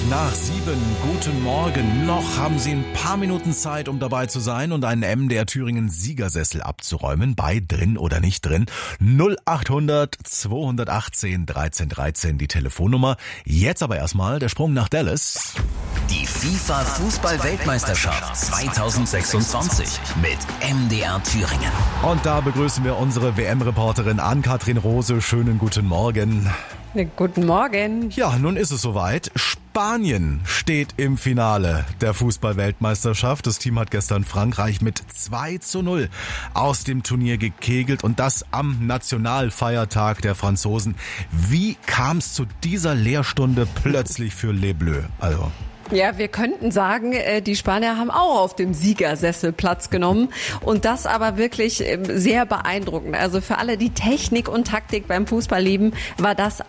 nach 7. Guten Morgen. Noch haben Sie ein paar Minuten Zeit, um dabei zu sein und einen MDR Thüringen Siegersessel abzuräumen. Bei drin oder nicht drin. 0800 218 1313 die Telefonnummer. Jetzt aber erstmal der Sprung nach Dallas. Die FIFA Fußball-Weltmeisterschaft 2026 mit MDR Thüringen. Und da begrüßen wir unsere WM-Reporterin Ann-Kathrin Rose. Schönen guten Morgen. Guten Morgen. Ja, nun ist es soweit. Spanien steht im Finale der Fußball-Weltmeisterschaft. Das Team hat gestern Frankreich mit 2:0 aus dem Turnier gekegelt und das am Nationalfeiertag der Franzosen. Wie kam es zu dieser Lehrstunde plötzlich für Les Bleus? Ja, wir könnten sagen, die Spanier haben auch auf dem Siegersessel Platz genommen und das aber wirklich sehr beeindruckend. Also für alle, die Technik und Taktik beim Fußball lieben, war das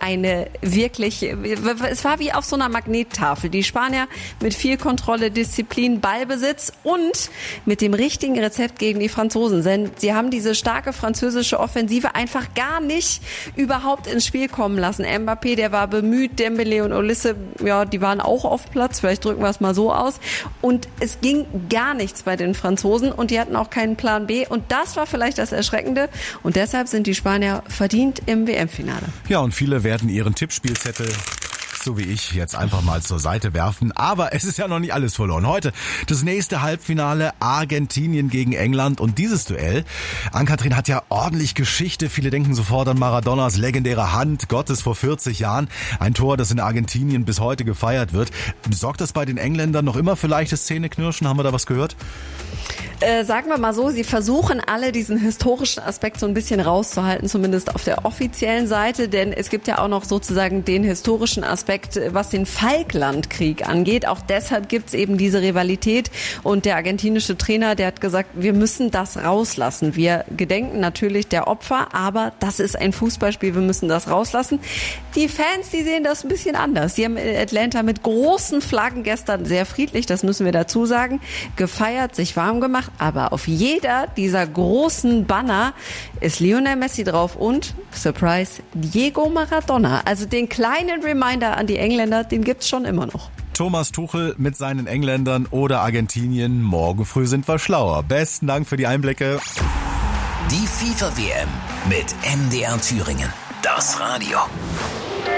es war wie auf so einer Magnettafel. Die Spanier mit viel Kontrolle, Disziplin, Ballbesitz und mit dem richtigen Rezept gegen die Franzosen. Denn sie haben diese starke französische Offensive einfach gar nicht überhaupt ins Spiel kommen lassen. Mbappé, der war bemüht, Dembélé und Olise, ja, die waren auch auf Platz. Vielleicht drücken wir es mal so aus. Und es ging gar nichts bei den Franzosen und die hatten auch keinen Plan B. Und das war vielleicht das Erschreckende. Und deshalb sind die Spanier verdient im WM-Finale. Ja, und viele werden ihren Tippspielzettel, so wie ich, jetzt einfach mal zur Seite werfen. Aber es ist ja noch nicht alles verloren. Heute das nächste Halbfinale, Argentinien gegen England. Und dieses Duell, Ann-Kathrin, hat ja ordentlich Geschichte. Viele denken sofort an Maradonas legendäre Hand Gottes vor 40 Jahren. Ein Tor, das in Argentinien bis heute gefeiert wird. Sorgt das bei den Engländern noch immer für leichtes Zähneknirschen? Haben wir da was gehört? Sagen wir mal so, sie versuchen alle diesen historischen Aspekt so ein bisschen rauszuhalten, zumindest auf der offiziellen Seite, denn es gibt ja auch noch sozusagen den historischen Aspekt, was den Falklandkrieg angeht. Auch deshalb gibt's eben diese Rivalität und der argentinische Trainer, der hat gesagt, wir müssen das rauslassen. Wir gedenken natürlich der Opfer, aber das ist ein Fußballspiel, wir müssen das rauslassen. Die Fans, die sehen das ein bisschen anders. Sie haben in Atlanta mit großen Flaggen gestern, sehr friedlich, das müssen wir dazu sagen, gefeiert, sich warm gemacht. Aber auf jeder dieser großen Banner ist Lionel Messi drauf und, Surprise, Diego Maradona. Also den kleinen Reminder an die Engländer, den gibt's schon immer noch. Thomas Tuchel mit seinen Engländern oder Argentinien. Morgen früh sind wir schlauer. Besten Dank für die Einblicke. Die FIFA-WM mit MDR Thüringen. Das Radio.